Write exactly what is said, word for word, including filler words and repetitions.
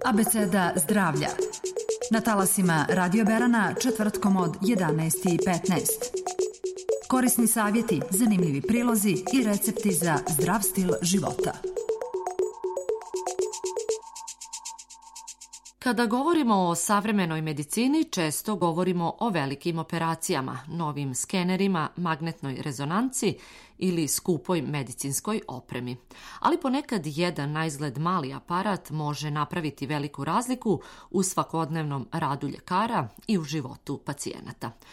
Abeceda zdravlja. Na talasima Radio Berana četvrtkom od jedanaest i petnaest. Korisni savjeti, zanimljivi prilozi i recepti za zdrav stil života. Kada govorimo o savremenoj medicini, često govorimo o velikim operacijama, novim skenerima, magnetnoj rezonanci ili skupoj medicinskoj opremi. Ali ponekad jedan naizgled mali aparat može napraviti veliku razliku u svakodnevnom radu ljekara i u životu pacijenata.